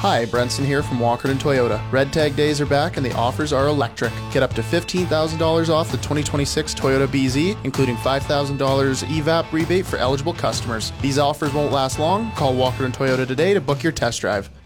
Hi, Brenson here from Walkerton Toyota. Red Tag days are back and the offers are electric. Get up to $15,000 off the 2026 Toyota BZ, including $5,000 EVAP rebate for eligible customers. These offers won't last long. Call Walkerton Toyota today to book your test drive.